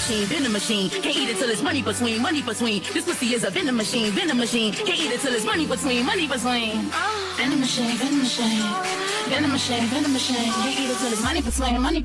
machine, venom machine. Can't eat it till it's money between, money between. This pussy is a venom machine, venom machine. Can't eat it till it's money between, money between. Venom machine, venom machine. Venom machine, venom machine. Can't eat it till it's money between, money between.